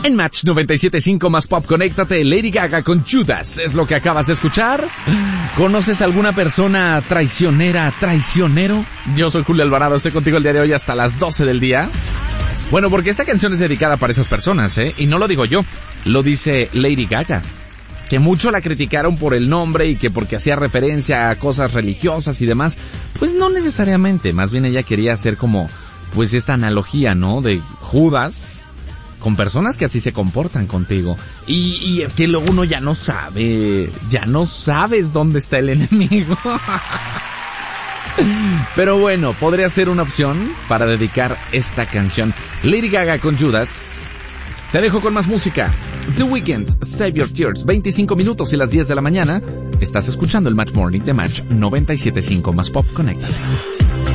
En Match 97.5 más Pop, conéctate. Lady Gaga con Judas es lo que acabas de escuchar. ¿Conoces alguna persona traicionera, traicionero? Yo soy Julio Alvarado, estoy contigo el día de hoy hasta las 12 del día. Bueno, porque esta canción es dedicada para esas personas, y no lo digo yo, lo dice Lady Gaga. Que mucho la criticaron por el nombre y que porque hacía referencia a cosas religiosas y demás. Pues no necesariamente, más bien ella quería hacer como, pues esta analogía, ¿no? De Judas con personas que así se comportan contigo. Y es que luego uno ya no sabes dónde está el enemigo. Pero bueno, podría ser una opción para dedicar esta canción. Lady Gaga con Judas. Te dejo con más música. The Weeknd, Save Your Tears, 25 minutos y las 10 de la mañana. Estás escuchando el Match Morning de Match 97.5 más Pop. Conéctate.